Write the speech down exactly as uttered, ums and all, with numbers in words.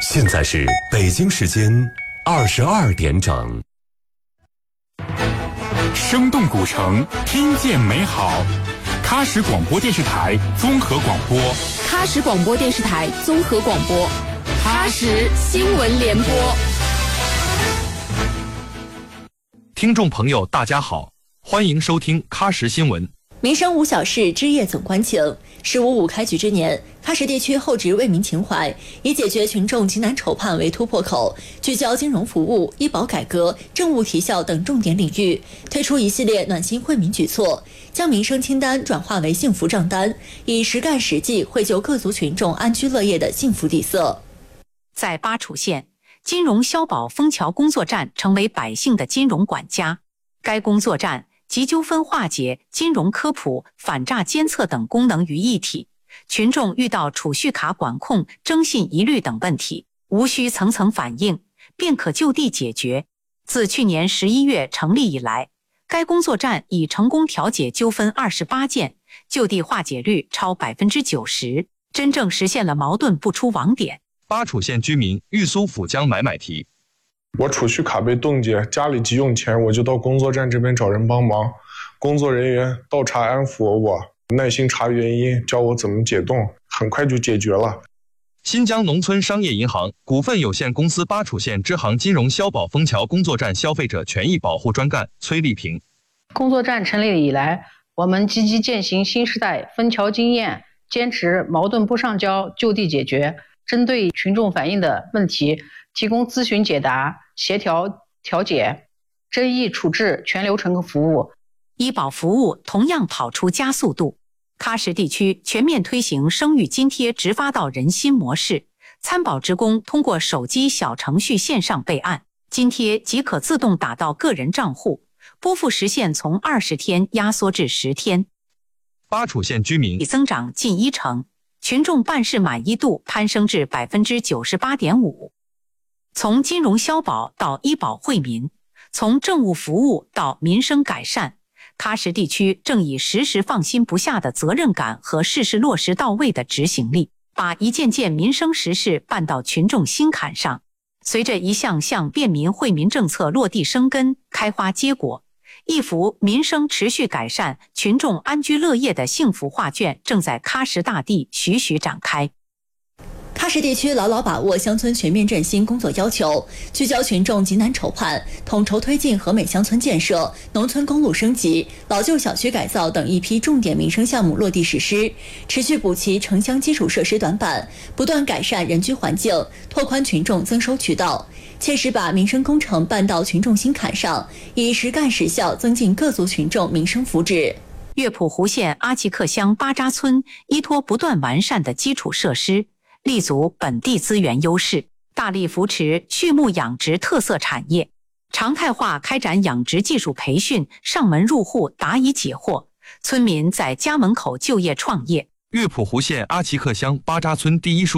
现在是北京时间二十二点整。 生动古城，听见美好。喀什广播电视台综合广播， 喀什广播电视台综合广播，喀什新闻联播。 听众朋友，大家好，欢迎收听喀什新闻。 民生无小事，之夜总关情。十五五开局之年，喀什地区厚植为民情怀，以解决群众急难愁盼为突破口，聚焦金融服务、医保改革、政务提效等重点领域，推出一系列暖心惠民举措，将民生清单转化为幸福账单，以实干实际绘就各族群众安居乐业的幸福底色。 在巴楚县，金融消保枫桥工作站成为百姓的金融管家。该工作站集纠纷化解、金融科普、反诈监测等功能于一体，群众遇到储蓄卡管控、征信疑虑等问题，无需层层反映，便可就地解决。自去年十一月成立以来，该工作站已成功调解纠纷二十八件，就地化解率超百分之九十，真正实现了矛盾不出网点。 巴楚县居民玉苏府江买买提。 我储蓄卡被冻结，家里急用钱，我就到工作站这边找人帮忙。工作人员倒茶安抚我，耐心查原因，教我怎么解冻，很快就解决了。 新疆农村商业银行股份有限公司巴楚县支行金融消保枫桥工作站消费者权益保护专干崔丽萍。 工作站成立以来，我们积极践行新时代枫桥经验，坚持矛盾不上交，就地解决，针对群众反映的问题提供咨询解答、协调调解、争议处置全流程服务。 医保服务同样跑出加速度。喀什地区全面推行生育津贴直发到人心模式，参保职工通过手机小程序线上备案，津贴即可自动打到个人账户，拨付时限从二十天压缩至十天。 巴楚县居民增长近一成，群众办事满意度攀升至 百分之九十八点五。从金融消保到医保惠民，从政务服务到民生改善，喀什地区正以时时放心不下的责任感和事事落实到位的执行力，把一件件民生实事办到群众心坎上。随着一项项便民惠民政策落地生根、开花结果，一幅民生持续改善、群众安居乐业的幸福画卷正在喀什大地徐徐展开。 喀什地区牢牢把握乡村全面振兴工作要求，聚焦群众急难愁盼，统筹推进和美乡村建设、农村公路升级、老旧小区改造等一批重点民生项目落地实施，持续补齐城乡基础设施短板，不断改善人居环境，拓宽群众增收渠道，切实把民生工程办到群众心坎上，以实干实效增进各族群众民生福祉。 月浦湖县阿齐克乡巴扎村依托不断完善的基础设施，立足本地资源优势，大力扶持畜牧养殖特色产业，常态化开展养殖技术培训，上门入户答疑解惑，村民在家门口就业创业。 月浦湖县阿齐克乡巴扎村第一书